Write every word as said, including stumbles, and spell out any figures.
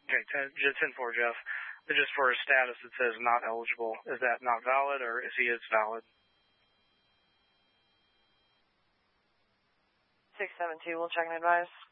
Okay, ten four, Jeff. Just for his status, it says not eligible. Is that not valid, or is he is valid? six seven two, we'll check and advise.